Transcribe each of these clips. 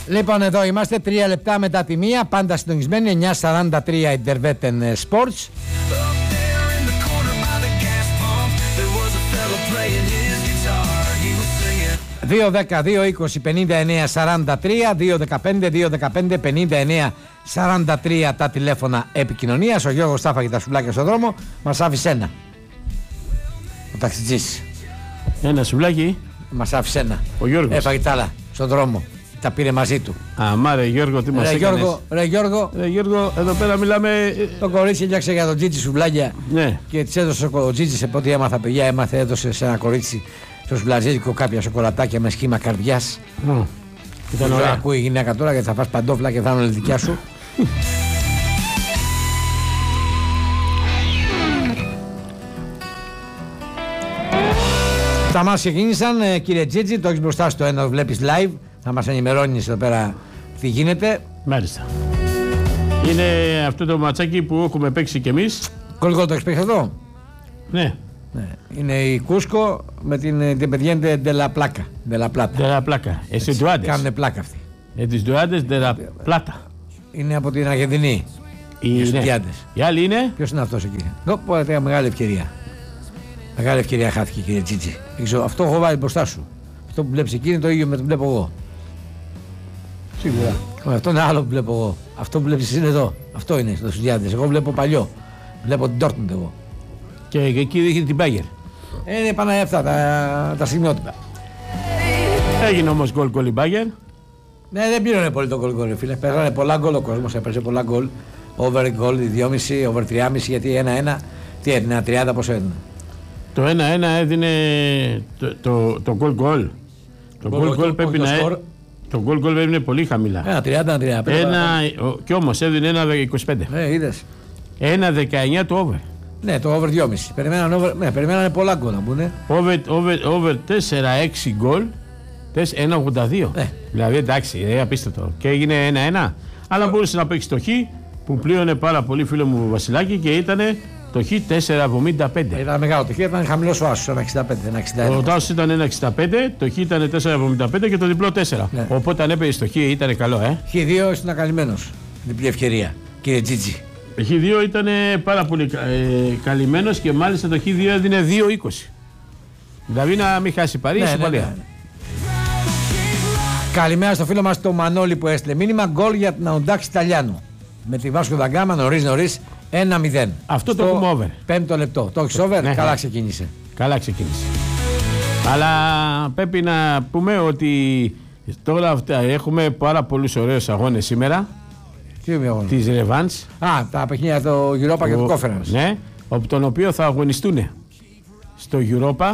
Λοιπόν, εδώ είμαστε 3 λεπτά μετά τη μία. Πάντα συντονισμένοι 9:43 Interveten Sports. 2-10-2-20-59-43 2-15-2-15-59-43 τα τηλέφωνα επικοινωνίας. Ο Γιώργος Στάφαγε τα σουβλάκια στον δρόμο. Μας άφησε ένα. Ο ταξιτζής. Ένα σουβλάκι. Μας άφησε ένα. Ο Γιώργος. Έφαγε τα άλλα στον δρόμο. Τα πήρε μαζί του. Αμά ρε Γιώργο, τι μας έκανες. Ρε Γιώργο, εδώ πέρα μιλάμε. Το κορίτσι έφτιαξε για τον Τζίτζι σουβλάκια. Ναι. Και της έδωσε ο Τζίτζι, σε πότε έμαθα παιδιά, έδωσε σε ένα κορίτσι στο σουβλαζίδικο κάποια σοκολατάκια με σχήμα καρδιάς. Ήταν ωραία. Ακούει η γυναίκα τώρα γιατί θα φας παντόφλα και θα είναι δικιά σου. Τα μας ξεκίνησαν, κύριε Τζίτζι, το έχεις μπροστά στο ένα, το βλέπεις live. Θα μας ενημερώνεις εδώ πέρα τι γίνεται. Μάλιστα. Είναι αυτό το ματσάκι που έχουμε παίξει κι εμείς. Κολγό το έχεις παίξει εδώ. Ναι. Ναι. Είναι η Κούσκο με την παιδιά Ντελαπλάκα. Ντελαπλάκα. Εστουάντες. Κάνουνε πλάκα αυτοί. Εστουάντες Ντελαπλάτα. Είναι από την Αργεντινή. Οι Εστουάντες. Οι άλλοι είναι. Ποιος είναι αυτός εκεί. Μεγάλη ευκαιρία. Μεγάλη ευκαιρία χάθηκε, κύριε Τσίτζι. Αυτό έχω βάλει μπροστά σου. Αυτό που βλέπεις εκεί είναι το ίδιο με το που βλέπω εγώ. Σίγουρα. Αυτό είναι άλλο που βλέπω εγώ. Αυτό που βλέπεις είναι εδώ. Αυτό είναι στο Εστουάντες. Εγώ βλέπω παλιό. Βλέπω την Ντόρτμουντ εγώ. Και εκεί δείχνει την Μπάγερ. Είναι πάνω αυτά τα σημειότυπα. Έγινε όμως γκολ η Μπάγερ. Ναι, δεν πήρανε πολύ το γκολ, φίλε. Πέρανε πολλά γκολ ο κόσμος, έπαιζε πολλά γκολ. Over γκολ 2,5, over 3,5 γιατί 1-1. Τι έδινε, 30 πόσο έδινε. Το 1-1 έδινε το γκολ. Το γκολ πρέπει να είναι. Το γκολ έδινε πολύ χαμηλά. 1-30-35. Κι όμως έδινε 1-25. Είδες. 1-19 το over. Ναι, το over 2,5. Περιμένανε πολλά γκολ να μπουν. Over 4-6 γκολ. 1,82. Δηλαδή εντάξει, απίστευτο. Και έγινε 1-1. Αλλά μπορούσε να παίξει το χ που πλήρωνε πάρα πολύ φίλο μου Βασιλάκη και ήταν το χ 4,75. Ήταν μεγάλο το χ, ήταν χαμηλός ο άσος, 1,65. Ο τάσος ήταν 1,65, το χ ήταν 4,75 και το διπλό 4. Ναι. Οπότε αν έπαιζε το χ ήταν καλό, Χ2 ήσουν καλυμμένος. Διπλή ευκαιρία, κύριε Τζίτζι. Το Χ2 ήταν πάρα πολύ καλυμμένος και μάλιστα το Χ2 έδινε 2,20. Δηλαδή να μην χάσει Παρί, ισοπαλία. Καλημέρα στο φίλο μας το Μανώλη που έστειλε μήνυμα. Γκολ για την Αουντάξ Ιταλιάνου. Με τη Βάσκο Δαγκάμα νωρίς 1-0. Αυτό το έχουμε over. 5ο λεπτό. Το έχεις over, Ναι. Καλά ξεκίνησε. Καλά ξεκίνησε. Αλλά πρέπει να πούμε ότι τώρα έχουμε πάρα πολλούς ωραίους αγώνες σήμερα. Της Ρεβάνς. Τα παιχνίδια το Europa και το Conference. Ναι, από τον οποίο θα αγωνιστούν στο Europa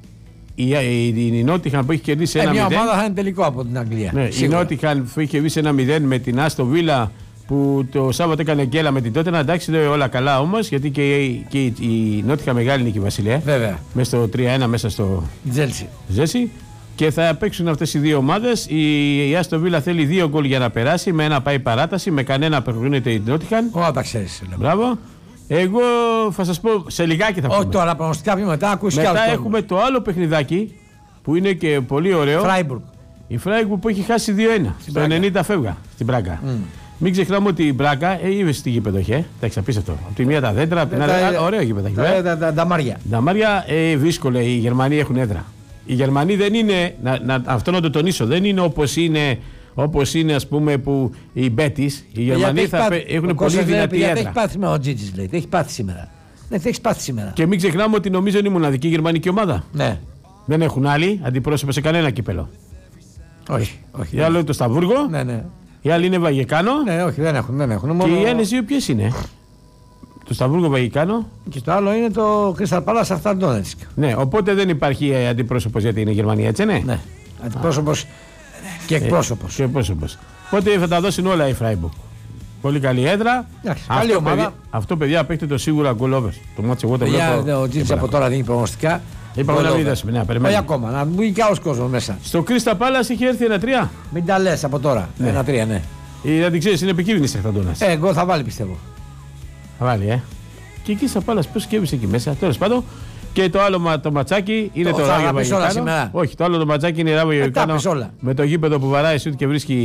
η Νότιχαν που έχει κερδίσει 1-0. Μια ομάδα θα είναι τελικό από την Αγγλία. Ναι, η Νότιχαν που έχει κερδίσει 1-0 με την Άστο Βίλα που το Σάββατο έκανε γκέλα με την Τότενα. Εντάξει, όλα καλά όμως γιατί και η Νότιχαν μεγάλη νίκη Βασιλεία. Βέβαια. Μέσα στο 3-1 μέσα στο Τζέλσι. Και θα παίξουν αυτές οι δύο ομάδες. Η Άστο Βίλα θέλει 2 γκολ για να περάσει. Με ένα πάει παράταση. Με κανένα προκρίνεται η Νότιχαν. Όλα τα ξέρεις. Μπράβο. Εγώ θα σας πω σε λιγάκι θα πούμε. Όχι τώρα, προγνωστικά πει μετά. Μετά έχουμε το άλλο παιχνιδάκι που είναι και πολύ ωραίο. Φράιμπουργκ. Η Φράιμπουργκ που έχει χάσει 2-1. Στο 90 φεύγα στην Μπράγκα. Μην ξεχνάμε ότι η Μπράγκα είδε στη γήπεδο. Εντάξει, απίστευτο. Από τη μία τα δέντρα, από την άλλη. Ωραίο γήπεδο. Τα μάρια. Τα μάρια δύσκολα. Οι Γερμανοί έχουν έδρα. Οι Γερμανοί δεν είναι, αυτό να το τονίσω, δεν είναι όπως είναι ας πούμε που οι Μπέτις. Οι Γερμανοί έχουν πολύ δυνατή έδρα. Έχει πάθει με ο Τζίτζις λέει. Έχει πάθει σήμερα. Ναι, έχει πάθει σήμερα. Και μην ξεχνάμε ότι νομίζω είναι η μοναδική γερμανική ομάδα. Ναι. Δεν έχουν άλλοι αντιπρόσωπο σε κανένα κύπελο. Όχι. Η άλλη είναι το Σταβούργο. Ναι. Η άλλη είναι Βαγεκάνο. Ναι, όχι, δεν έχουν. Και οι άλλες δύο ποιες είναι. Το Σταβούργο Βαγεκάνο. Και το άλλο είναι το Crystal Palace Shakhtar Donetsk. Ναι, οπότε δεν υπάρχει αντιπρόσωπος γιατί είναι η Γερμανία, έτσι ναι. Ναι. Αντιπρόσωπος και εκπρόσωπος. Οπότε θα τα δώσουν όλα η Freiburg. Πολύ καλή έδρα. Καλή ομάδα. Αυτό παιδιά παίχτε σίγουρα goal over. Το μάτσο εγώ το βλέπω. Ο Τζίτζι από τώρα δίνει προγνωστικά. Είπαμε να μην δώσουμε. Ναι, περιμένουμε. ακόμα, να μπει και άλλος κόσμος μέσα. Στο Crystal Palace είχε έρθει 1-3. Μην τα λες από τώρα. 1-3, ναι. Να την ξέρεις, είναι επικίνδυνη η Σαχταντώνας. Εγώ θα βάλει πιστεύω. Θα βάλει, Και εκεί στα Πάλας πώς σκέφτεσαι εκεί μέσα. Τέλος πάντων. Και το άλλο το ματσάκι είναι το Ράβο Βαγεκάνο. Όχι, το άλλο το ματσάκι είναι Ράβο Βαγεκάνο. Με το γήπεδο που βαράει σούτ και βρίσκει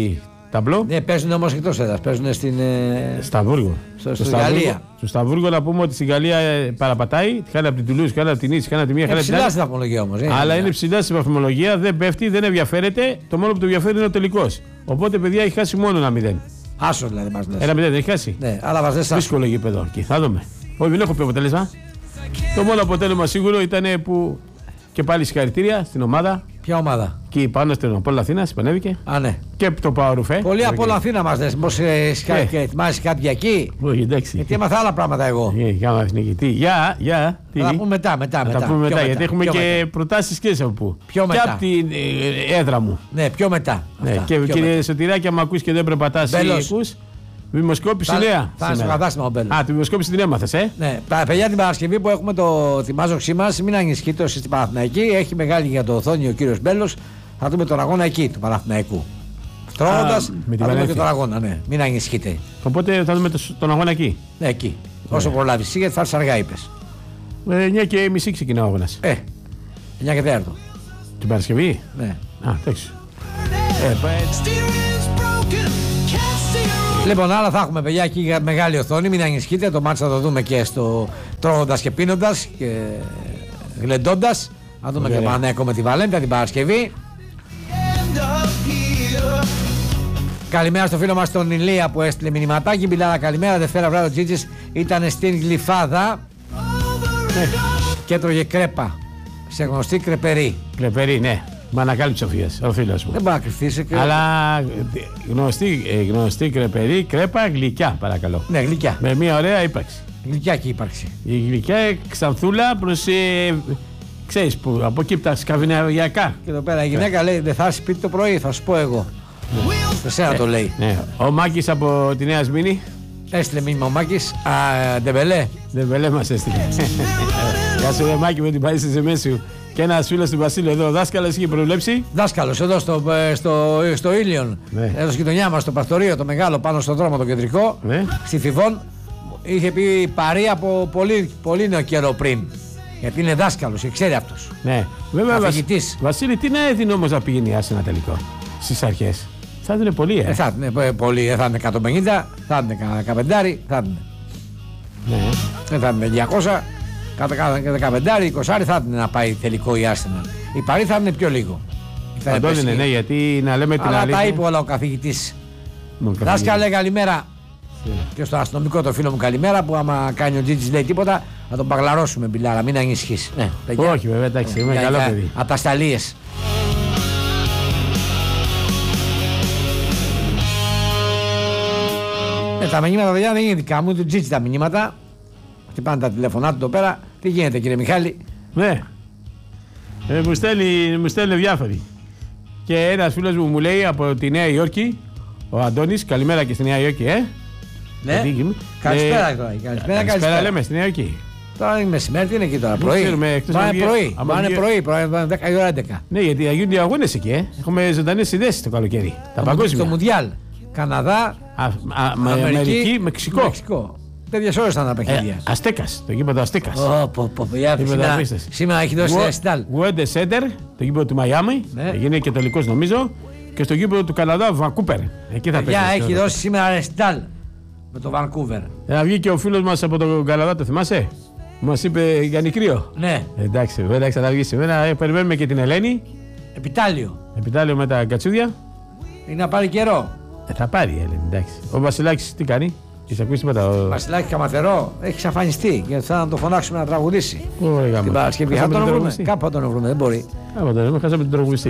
ταμπλό. Ναι, παίζουν όμως εκτός έδρας. Παίζουν στην. Σταμβούργο. Στη Γαλλία. Στο Σταμβούργο να πούμε ότι στην Γαλλία παραπατάει. Χάλα από την Τουλούζ, χάλα από την Ίση, χάλα από τη μία, χάλα από την άλλη. Ψηλά στην βαθμολογία όμως. Αλλά είναι ψηλά στην βαθμολογία, δεν πέφτει, δεν ενδιαφέρεται. Το μόνο που το ενδιαφέρει είναι ο τελικός. Οπότε, παιδιά, έχει χάσει μόνο ένα 0. Άσο δηλαδή μας λες. 1-0 δεν έχει χάσει. Ναι, αλλά μας λες. Δύσκολο γήπεδο εκεί. Θα δούμε. Όχι, δεν έχω πει αποτέλεσμα. Το μόνο αποτέλεσμα σίγουρο ήταν που. Και πάλι συγχαρητήρια στην ομάδα. Ποια ομάδα? Και πάνω στην Απόλλωνα Αθήνας, πανέβηκε. Α, ναι. Και το Παορουφέ. Πολύ Απόλλωνα Αθήνα μας λες. Μήπως ετοιμάζεις κάτι για εκεί? Όχι, εντάξει. Γιατί έμαθα άλλα πράγματα εγώ. Κάμα εθνική. Για. Θα τα πούμε μετά. Θα τα πούμε μετά, γιατί έχουμε και προτάσεις και από πού. Πιο και μετά. από την έδρα μου. Ναι, πιο μετά. Ναι, και κύριε Σωτηράκη, άμα ακούς και δεν περπατάς ή ακούς. Δημοσκόπηση νέα. Θα είναι στο κατάστημα ο Μπέλος. Α, τη δημοσκόπηση την έμαθες, Ναι, τα παιδιά την Παρασκευή που έχουμε τη μάζοξή μας, μην ανησυχείτε όσοι στην Παναθηναϊκή. Έχει μεγάλη για το οθόνη ο κύριος Μπέλος. Θα δούμε τον αγώνα εκεί του Παναθηναϊκού. Τρώγοντας, θα δούμε και τον αγώνα, ναι. Μην ανησυχείτε. Οπότε θα δούμε τον αγώνα εκεί. Ναι, εκεί. Όσο προλάβεις εσύ, γιατί θα έρθεις αργά, είπες. 9:30 ξεκινά ο αγώνας. 9 και 4. Την Παρασκευή. Ναι. Α, εντάξει. Λοιπόν, άλλα θα έχουμε παιδιά εκεί για μεγάλη οθόνη. Μην ανησυχείτε. Το μάτς θα το δούμε και στο τρώγοντας και πίνοντας και γλεντώντας. Θα δούμε και Παναθηναϊκό με τη Βαλένθια την Παρασκευή. Καλημέρα στο φίλο μας τον Ηλία που έστειλε μηνυματάκι. Μπιλάρα, καλημέρα. Δευτέρα βράδυ ο Τζίτζης ήταν στην Γλυφάδα και έτρωγε κρέπα σε γνωστή κρεπερή. Κρεπερή, ναι. Μ' ανακάλυψε ο φίλος μου. Δεν μπορεί να κρυφτείς. Αλλά γνωστή κρεπερή, κρέπα γλυκιά, παρακαλώ. Ναι, γλυκιά. Με μια ωραία ύπαρξη. Γλυκιά και ύπαρξη. Η γλυκιά Ξανθούλα προς. Ξέρεις που, από εκεί τα σκαβιναριακά. Και εδώ πέρα η γυναίκα λέει: δεν θα έρθει σπίτι το πρωί, θα σου πω εγώ. Σε σένα το λέει. Ναι. Ο Μάκης από τη Νέα Σμήνη. Έστειλε μήνυμα ο Μάκης. Ντεμπελέ. Ντεμπελέ μας έστειλε. Γεια σου, Μάκη, με την Παρίσι Ζεμέσιου. Και ένας φίλος του Βασίλου εδώ, δάσκαλος, είχε προβλέψει. Δάσκαλος εδώ στο Ήλιον. Ναι. Εδώ στη γειτονιά μας, στο πρακτορείο το μεγάλο πάνω στον δρόμο το κεντρικό. Ναι. Στη Θηβών. Είχε πει παρή από πολύ νέο καιρό πριν. Γιατί είναι δάσκαλος και ξέρει αυτός. Ναι, βέβαια. Βασίλη, τι να έδινε όμως να πηγαίνει η ένα τελικό στις αρχές. Θα έδινε πολύ, θα έδινε πολύ, θα είναι 150, θα έδινε κανένα 15, θα έδινε. Ναι. Δεν θα έδινε 200, κατά 15, 20 θα έδινε να πάει τελικό η Arsenal. Η Παρή θα έδινε πιο λίγο. Θα το έδινε, ναι, γιατί να λέμε την αλήθεια. Αλλά τα είπε όλα ο καθηγητής. Δάσκαλε, καλημέρα. Και στο αστυνομικό το φίλο μου καλημέρα που άμα κάνει ο Τζίτζης λέει τίποτα θα τον παγλαρώσουμε, Μπιλάρα, μην ανησυχείς. Ναι, όχι βέβαια, εντάξει, είμαι καλό παιδί. Ατασταλίες. Τα μηνύματα παιδιά δεν είναι δικά μου, του Τζίτζη τα μηνύματα. Χτυπάνε τα τηλέφωνά του εδώ πέρα. Τι γίνεται κύριε Μιχάλη? Ναι, μου στέλνει διάφοροι. Και ένας φίλος μου λέει από τη Νέα Υόρκη, ο Αντώνης, καλημέρα και στη Νέα Υόρκη, Ναι. Καλησπέρα τώρα. Καλησπέρα λέμε στη Νέα Υόρκη. Τώρα είναι μεσημέρι, τι είναι εκεί τώρα, πρωί. Μα είναι πρωί, 10 η ώρα 11. Ναι, γιατί θα γίνουν οι αγώνες εκεί, έχουμε ζωντανές συνδέσεις το καλοκαίρι. Τα παγκόσμια. Το Μουντιάλ. Καναδά, Αμερική, Μεξικό. Τέτοιες ώρες ήταν τα παιχνίδια. Αστέκας, το γήπεδο Αστέκας. Σήμερα έχει δώσει Εστάλ. Γουέντε Σέντερ, το γήπεδο του Μαϊάμι. Έγινε και τελικός νομίζω. Και στο γήπεδο του Καναδά, Βανκούπερ. Εκεί θα παίξει. Έχει δώσει σήμερα Εστάλ με το Βανκούβερ. Βγήκε ο φίλος μας από τον Καναδά, το θυμάσαι? Μας είπε για νικρίο. Ναι. Εντάξει, βέβαια θα βγει σήμερα. Περιμένουμε και την Ελένη. Επιτάλιο με τα κατσούδια. Είναι να πάρει καιρό. Θα πάρει η Ελένη, εντάξει. Ο Βασιλάκης τι κάνει? Έχεις ακούσει τίποτα? Ο Βασιλάκης Καμαθερό έχει εξαφανιστεί. Γιατί θα να το φωνάξουμε να τραγουδήσει. Την Παρασκευή θα τον βρούμε. Κάπου θα τον βρούμε, δεν μπορεί. Κάπου τον βρούμε, χάσαμε την τραγουδιστή.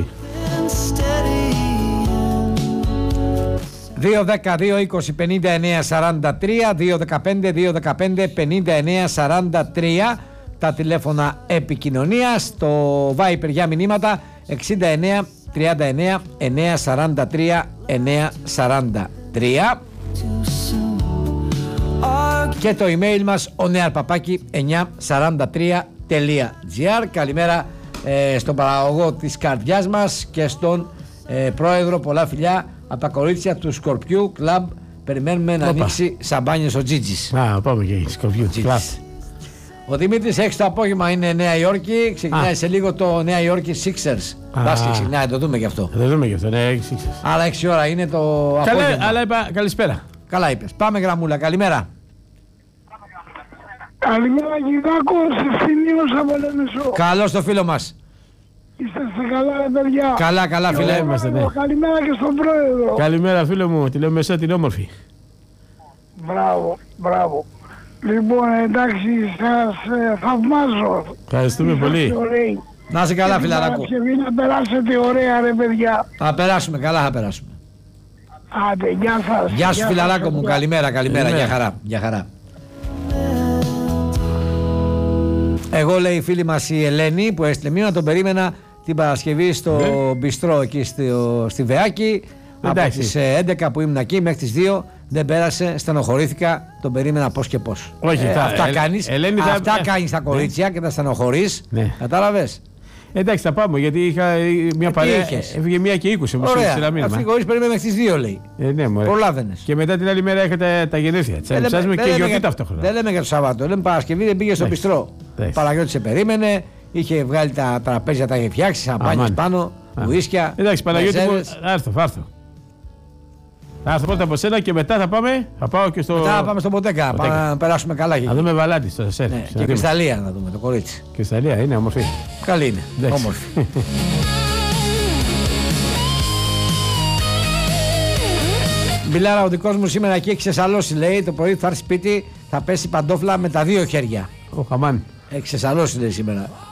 2-10-2-20-59-43, 2-15-2-15-59-43 τα τηλέφωνα επικοινωνίας, το Viper για μηνύματα 69-39-943-943 και το email μας onearpapaki943.gr. Καλημέρα στον παραγωγό της καρδιάς μας και στον πρόεδρο, πολλά φιλιά από τα κορίτσια του Σκορπιού Κλαμπ. Περιμένουμε να ανοίξει σαμπάνιες ο Τζίτζης. Πάμε και Σκορπιού Κλαμπ. Ο Δημήτρης 6 το απόγευμα είναι Νέα Υόρκη. Ξεκινάει σε λίγο το Νέα Υόρκη Sixers. Μπάσκετ ξεκινάει, το δούμε γι' αυτό. Το δούμε γι' αυτό, Νέα Υόρκη Sixers. Άρα 6 ώρα είναι το απόγευμα. Αλλά είπα καλησπέρα. Καλά είπες. Πάμε γραμμούλα, καλημέρα. Καλημέρα Κυριάκο, Ευθυμίος από Λεμεσό. Καλώς το φίλο μας. Είστε καλά ρε παιδιά. Καλά, καλά φίλε. Είμαστε, ναι. Καλημέρα και στον πρόεδρο. Καλημέρα φίλο μου, τη Λεμεσό την όμορφη. Μπράβο, μπράβο. Λοιπόν, εντάξει, σας θαυμάζω. Ευχαριστούμε πολύ. Να είσαι καλά φιλαράκο. Και να περάσετε ωραία ρε παιδιά. Θα περάσουμε, καλά θα περάσουμε. Άντε, γεια σας. Γεια σου φιλαράκο μου, καλημέρα, καλημέρα, για χαρά, για χαρά. Εγώ λέει η φίλη μας η Ελένη που έστειλε μήνυμα, τον περίμενα την Παρασκευή στο μπιστρό εκεί στη Βεάκη. Από τις 11 που ήμουν εκεί μέχρι τις 2 δεν πέρασε, στενοχωρήθηκα, τον περίμενα πώς και πώς. Όχι, αυτά κάνεις, αυτά κάνεις στα κορίτσια και τα στενοχωρείς, κατάλαβες. Εντάξει, θα πάμε γιατί είχα μια παρέα. Έφυγε 1 και 20 μου. Ωραία, αυτή χωρίς περίμενε μέχρι τις 2 λέει. Ναι, προλάβαινες. Και μετά την άλλη μέρα είχατε τα γενέθλια. Ψάζουμε και γιορτή ταυτόχρονα. Δεν λέμε για το Σαββάτο, λέμε Παρασκευή δεν πήγε στο μπιστρό. Παναγιώτης σε περίμενε, είχε βγάλει τα τραπέζια, τα είχε φτιάξει, σαμπάνιες πάνω, ουίσκια. Εντάξει, Παναγιώτη μου, άρθω. Θα έρθω πρώτα από σένα και μετά θα πάω και στο. Μετά θα πάμε στο Ποτέκα, να περάσουμε καλά. Να δούμε Βαλάτι στο σεφ. Και Κρυσταλλία να δούμε το κορίτσι. Κρυσταλλία είναι όμορφη. Καλή είναι. Όμορφη. Μπιλάρα, ο δικός μου σήμερα εκεί έχει ξεσαλώσει, λέει. Το πρωί θα έρθει σπίτι, θα πέσει παντόφλα με τα 2 χέρια. Ο Χαμάν. Έχει ξεσαλώσει, λέει σήμερα.